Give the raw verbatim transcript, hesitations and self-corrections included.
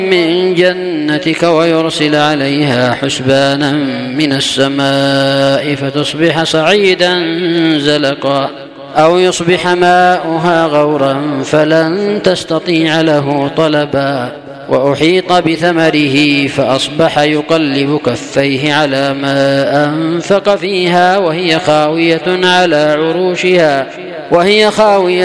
من جنتك ويرسل عليها حسبانا من السماء فتصبح صعيدا زلقا أو يصبح ماؤها غورا فلن تستطيع له طلبا وأحيط بثمره فأصبح يقلب كفيه على ما أنفق فيها وهي خاوية على عروشها وهي خاوية